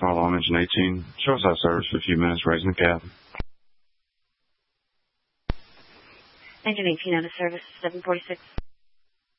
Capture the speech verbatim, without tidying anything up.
Follow on engine eighteen. Shoreside service for a few minutes, raising the cab. Engine eighteen out of service, seven forty-six.